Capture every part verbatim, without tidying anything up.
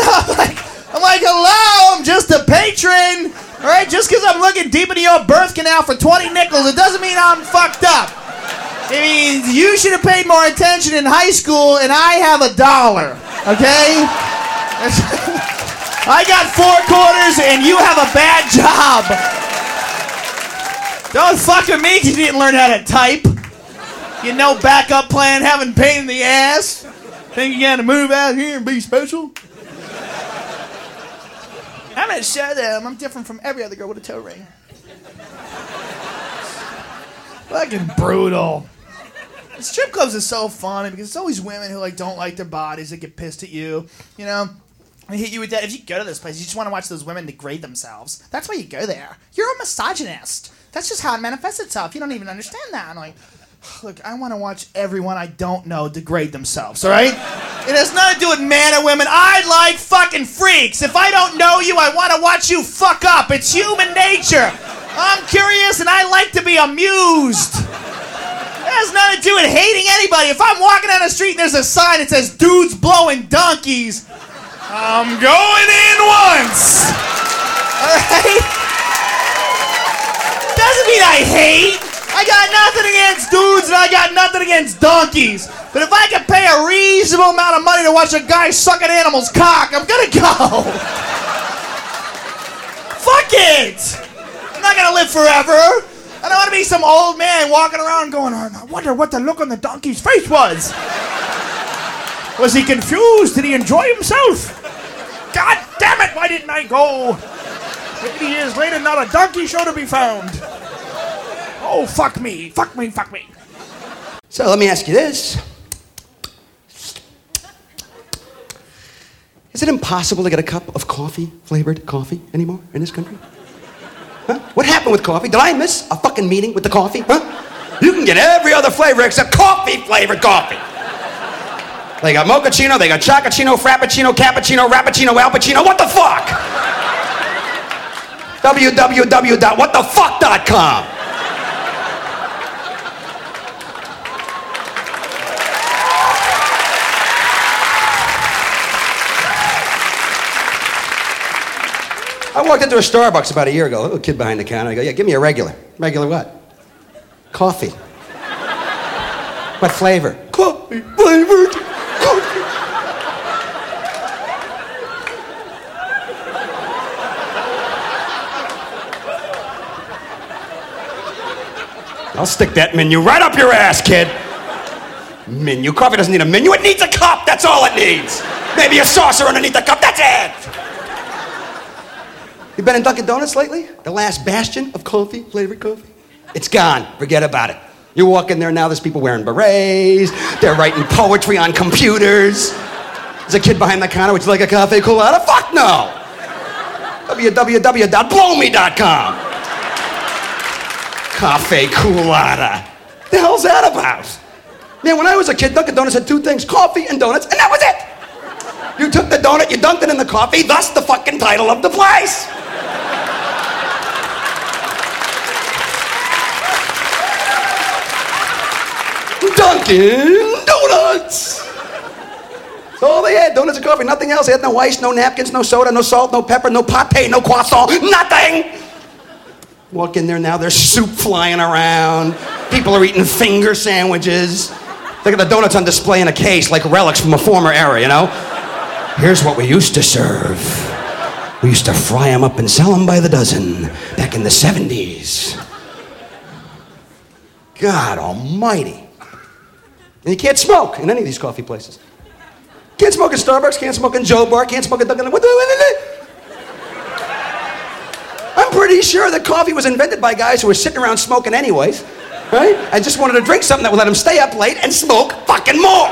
I'm like, I'm like, hello, I'm just a patron. All right, just because I'm looking deep into your birth canal for twenty nickels, it doesn't mean I'm fucked up. It means you should have paid more attention in high school, and I have a dollar, okay? I got four quarters, and you have a bad job. Don't fuck with me because you didn't learn how to type. You know backup plan, having pain in the ass. Think you gotta move out here and be special? I'm gonna show them I'm different from every other girl with a toe ring. Fucking brutal. Strip clubs is so funny because it's always women who like don't like their bodies that get pissed at you. You know, they hit you with that. If you go to this place, you just want to watch those women degrade themselves. That's why you go there. You're a misogynist. That's just how it manifests itself. You don't even understand that. I'm like, look, I want to watch everyone I don't know degrade themselves, all right? It has nothing to do with men or women. I like fucking freaks. If I don't know you, I want to watch you fuck up. It's human nature. I'm curious and I like to be amused. It has nothing to do with hating anybody. If I'm walking down the street and there's a sign that says dudes blowing donkeys, I'm going in once. All right? Doesn't mean I hate. I got nothing against dudes and I got nothing against donkeys. But if I can pay a reasonable amount of money to watch a guy suck an animal's cock, I'm gonna go. Fuck it. I'm not gonna live forever. I don't want to be some old man walking around going, I wonder what the look on the donkey's face was. Was he confused? Did he enjoy himself? God damn it, why didn't I go? eighty years later, not a donkey show to be found. Oh, fuck me, fuck me, fuck me. So let me ask you this. Is it impossible to get a cup of coffee-flavored coffee anymore in this country? Huh? What happened with coffee? Did I miss a fucking meeting with the coffee? Huh? You can get every other flavor except coffee-flavored coffee. They got mochaccino, they got chocochino, frappuccino, cappuccino, rappuccino, al pacino. What the fuck? w w w dot what the fuck dot com. I walked into a Starbucks about a year ago, a little kid behind the counter. I go, yeah, give me a regular. Regular what? Coffee. What flavor? Coffee flavored coffee. I'll stick that menu right up your ass, kid. Menu. Coffee doesn't need a menu. It needs a cup. That's all it needs. Maybe a saucer underneath the cup. That's it. You been in Dunkin' Donuts lately? The last bastion of coffee, flavored coffee? It's gone. Forget about it. You walk in there now, there's people wearing berets. They're writing poetry on computers. There's a kid behind the counter. Would you like a cafe colada? Fuck no. w w w dot blow me dot com. Cafe colada. The hell's that about? Man, when I was a kid, Dunkin' Donuts had two things, coffee and donuts, and that was it. You took the donut, you dunked it in the coffee, thus the fucking title of the place. Dunkin' Donuts. That's all they had, donuts and coffee, nothing else. They had no ice, no napkins, no soda, no salt, no pepper, no pate, no croissant, nothing. Walk in there now, there's soup flying around. People are eating finger sandwiches. They got the donuts on display in a case like relics from a former era, you know? Here's what we used to serve. We used to fry them up and sell them by the dozen back in the seventies. God almighty. And you can't smoke in any of these coffee places. Can't smoke at Starbucks, can't smoke in Joe Bar, can't smoke at Dunkin'. What the... I'm pretty sure that coffee was invented by guys who were sitting around smoking anyways, right? I just wanted to drink something that would let them stay up late and smoke fucking more.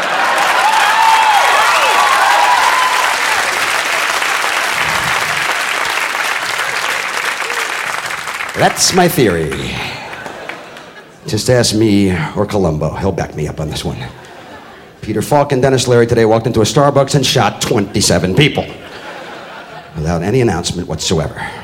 That's my theory. Just ask me or Columbo. He'll back me up on this one. Peter Falk and Dennis Leary today walked into a Starbucks and shot twenty-seven people without any announcement whatsoever.